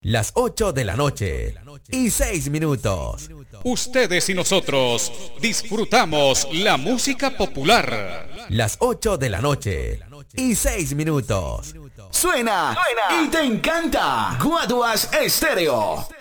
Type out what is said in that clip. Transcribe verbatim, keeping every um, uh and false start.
Las ocho de la noche y seis minutos. Ustedes y nosotros disfrutamos la música popular. Las ocho de la noche y seis minutos. Suena, Suena. y te encanta. Guaduas Estéreo.